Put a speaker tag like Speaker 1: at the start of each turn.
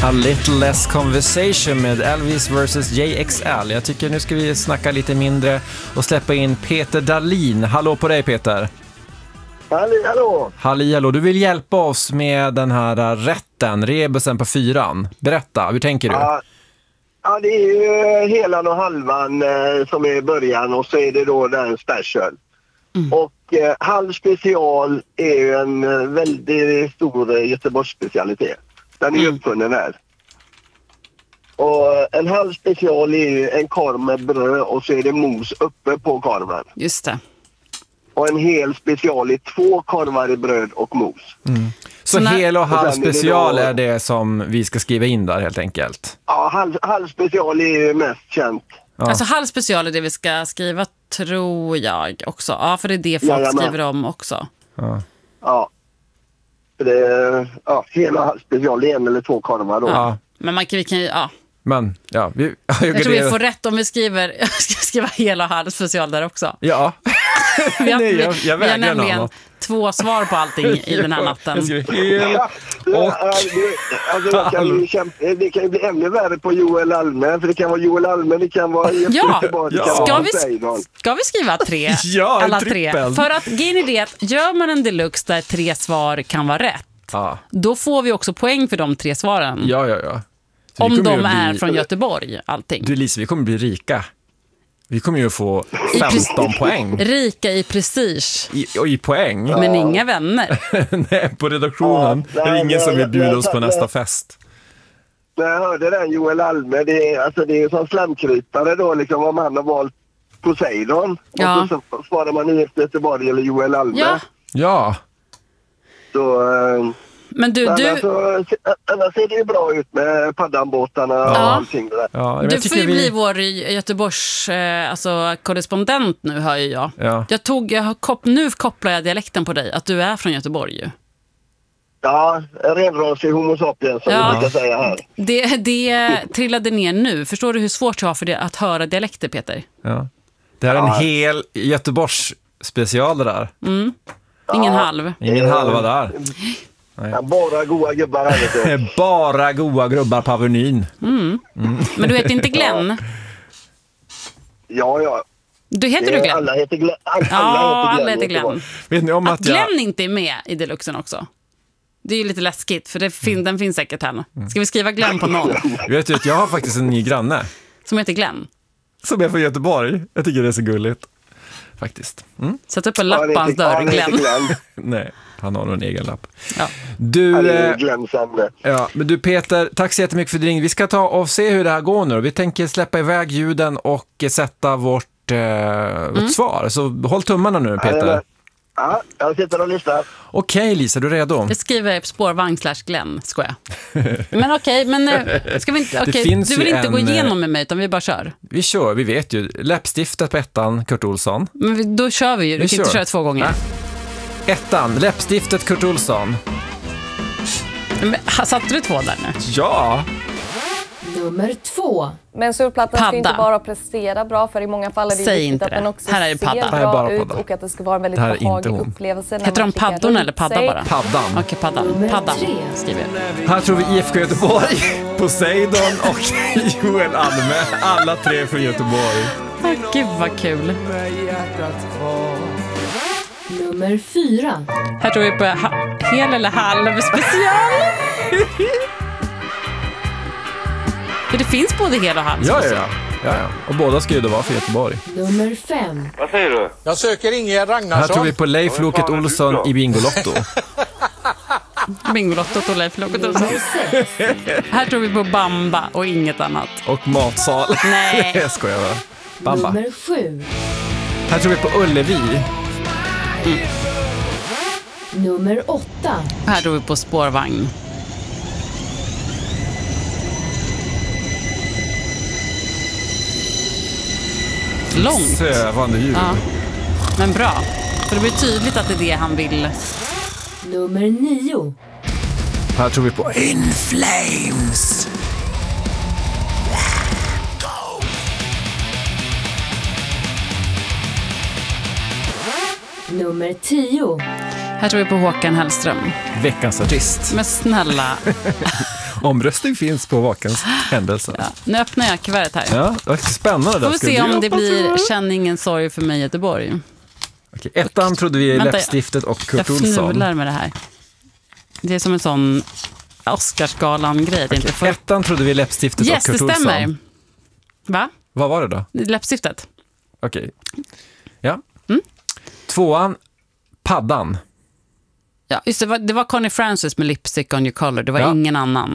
Speaker 1: A little less conversation med Elvis vs JXL. Jag tycker nu ska vi snacka lite mindre och släppa in Peter Dahlin. Hallå på dig, Peter. Hallå. Du vill hjälpa oss med den här rätten, rebusen på 4. Berätta, hur tänker du?
Speaker 2: Ja, det är ju helan och halvan som är i början och så är det då den special. Och halv special är ju en väldigt stor Göteborgs specialitet. Den är ju uppfunnen här. Och en halv special är ju en korv med bröd och så är det mos uppe på korven.
Speaker 3: Just det.
Speaker 2: Och en hel special är 2 korvar i bröd och mos.
Speaker 1: Så hel och halv special är det som vi ska skriva in där helt enkelt?
Speaker 2: Ja, halv special är ju mest känt.
Speaker 1: Ja.
Speaker 3: Alltså halv special är det vi ska skriva, tror jag också. Ja, för det är det folk skriver om också.
Speaker 2: Ja. Hela halv special är 1 eller 2 korvar då.
Speaker 3: Ja. Men vi kan ju,
Speaker 1: Men, ja.
Speaker 3: Jag tror vi får rätt om vi skriver, jag ska skriva hela och halv special där också.
Speaker 1: Ja.
Speaker 3: Vi har nämligen 2 svar på allting i den här natten.
Speaker 1: Jag skriver hel och...
Speaker 2: Det kan ju bli ännu värre på Joel Alme. För det kan vara Joel Alme, det kan vara...
Speaker 3: Ska vi skriva 3?
Speaker 1: Ja,
Speaker 3: alla 3. För att grejen är det att gör man en deluxe där 3 svar kan vara rätt, då får vi också poäng för de 3 svaren.
Speaker 1: Ja.
Speaker 3: Om de är från Göteborg, allting.
Speaker 1: Du Lisa, vi kommer bli rika. Vi kommer ju få 15 poäng.
Speaker 3: Rika i prestige.
Speaker 1: I poäng.
Speaker 3: Men inga vänner.
Speaker 1: Nej, på redaktionen. Det är ingen som vill bjuda oss på nästa fest.
Speaker 2: När jag hörde den Joel Alme, det är som slamkrypare då, liksom, om han har valt Poseidon.
Speaker 3: Ja.
Speaker 2: Och så svarar man i Göteborg eller Joel Alme.
Speaker 1: Ja.
Speaker 2: Så...
Speaker 3: Men du...
Speaker 2: Annars ser det ju bra ut med paddanbåtarna och allting där.
Speaker 3: Ja, du får ju bli vår Göteborgs korrespondent nu, hör ju jag.
Speaker 1: Ja.
Speaker 3: Nu kopplar jag dialekten på dig, att du är från Göteborg ju.
Speaker 2: Ja, renrasig homo sapiens som vi brukar säga här.
Speaker 3: Det trillade ner nu. Förstår du hur svårt jag har för det att höra dialekter, Peter?
Speaker 1: Ja. Det här är en hel Göteborgs special det där.
Speaker 3: Ingen halv.
Speaker 1: Ingen halva där.
Speaker 2: Ja, bara goa gubbar här.
Speaker 1: Bara goa grubbar på Avenyn.
Speaker 3: Men du heter inte Glenn?
Speaker 2: Ja.
Speaker 3: Heter du Glenn?
Speaker 2: Alla heter Glenn.
Speaker 3: Alla heter Glenn.
Speaker 1: Vet ni om att
Speaker 3: Glenn inte är med i deluxen också? Det är ju lite läskigt, för den finns säkert här. Ska vi skriva Glenn på någon?
Speaker 1: Vet du att jag har faktiskt en ny granne.
Speaker 3: Som heter Glenn?
Speaker 1: Som är från Göteborg. Jag tycker det är så gulligt. Faktiskt.
Speaker 3: Sätt upp en lapp på hans dörr, Glenn.
Speaker 1: Nej, han har nog en egen lapp.
Speaker 3: Ja.
Speaker 1: Men du Peter, tack så jättemycket för din ring. Vi ska ta och se hur det här går nu. Vi tänker släppa iväg ljuden och sätta vårt svar. Så håll tummarna nu, Peter.
Speaker 2: Ja, jag sitter och lyssnar.
Speaker 1: Okej, Lisa, du är redo?
Speaker 3: Jag skriver spårvagn/Glenn, skojar. Men okej, ska vi inte, du vill inte gå igenom med mig, utan vi bara kör.
Speaker 1: Vi kör, vi vet ju. Läppstiftet på 1, Kurt Olsson.
Speaker 3: Men då kör vi ju, du kan inte köra 2 gånger.
Speaker 1: 1, läppstiftet Kurt Olsson.
Speaker 3: Men, satte du 2 där nu?
Speaker 1: Ja.
Speaker 4: Nummer 2. Men surfplattan ska inte bara prestera bra, för i många fall är det viktigt att den också ser bra ut och att det ska vara en väldigt behaglig upplevelse.
Speaker 3: Heter de paddorna eller padda bara?
Speaker 1: Paddan.
Speaker 3: Okej, paddan skriver jag.
Speaker 1: Här tror vi IFK Göteborg, Poseidon och Joel Alme. Alla 3 från Göteborg.
Speaker 3: Gud vad kul.
Speaker 4: Nummer 4.
Speaker 3: Här tror vi på hel eller halv special. För det finns både hel och halv special.
Speaker 1: Ja. Och båda ska ju då vara för Göteborg.
Speaker 4: Nummer 5.
Speaker 5: Vad säger du?
Speaker 6: Jag söker Ingegerd Ragnarsson.
Speaker 1: Här tror vi på Leif Loket Olsson i Bingolotto.
Speaker 3: Bingolottot och Leif Loket Olsson. Här tror vi på Bamba och inget annat.
Speaker 1: Och matsal.
Speaker 3: Nej.
Speaker 1: Jag skojar bara. Bamba.
Speaker 4: Nummer 7.
Speaker 1: Här tror vi på Ullevi.
Speaker 4: Nummer 8.
Speaker 3: Här tror vi på spårvagn. Långt.
Speaker 1: Sövande ljud.
Speaker 3: Ja. Men bra. För det blir tydligt att det är det han vill.
Speaker 4: Nummer 9.
Speaker 1: Här tror vi på In Flames.
Speaker 4: Nummer 10.
Speaker 3: Här tror vi på Håkan Hellström.
Speaker 1: Veckans artist.
Speaker 3: Men snälla.
Speaker 1: Omröstning finns på Vakens händelse.
Speaker 3: Ja, nu öppnar jag kuvertet här.
Speaker 1: Ja, det var spännande.
Speaker 3: Får vi se om det blir Känn ingen sorg för mig i Göteborg.
Speaker 1: Okej, ettan trodde vi läppstiftet och Kurt Olsson.
Speaker 3: Jag fnular med det här. Det är som en sån Oscarsgalan-grej.
Speaker 1: Okej, ettan trodde vi läppstiftet och Kurt Olsson.
Speaker 3: Yes, det stämmer. Va?
Speaker 1: Vad var det då?
Speaker 3: Läppstiftet.
Speaker 1: Okej. Ja. Tvåan, paddan.
Speaker 3: Ja, just det var Connie Francis med Lipstick on your collar. Det var ingen annan.